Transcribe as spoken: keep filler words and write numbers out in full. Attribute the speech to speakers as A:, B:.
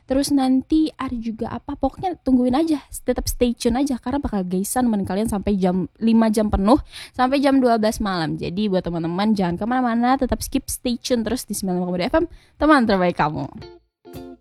A: Terus nanti ada juga apa, pokoknya tungguin aja, tetap stay tune aja karena bakal gaysan nemenin kalian sampai jam lima jam penuh, sampai jam dua belas malam. Jadi buat teman-teman jangan kemana-mana, tetap skip stay tune terus di sembilan puluh lima koma dua F M, teman terbaik kamu.